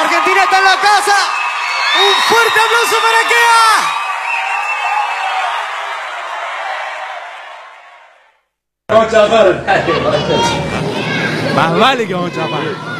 Argentina está en la casa. Un fuerte aplauso para Kea. Vamos a chapar. Más vale que vamos a chapar.